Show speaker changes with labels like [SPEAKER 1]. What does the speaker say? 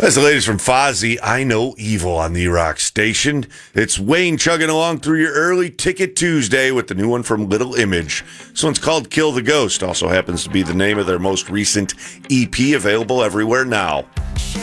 [SPEAKER 1] That's the latest from Fozzy. I Know Evil on the Rock Station. It's Wayne chugging along through your early ticket Tuesday with the new one from Little Image. This one's called Kill the Ghost. Also happens to be the name of their most recent EP, available everywhere now.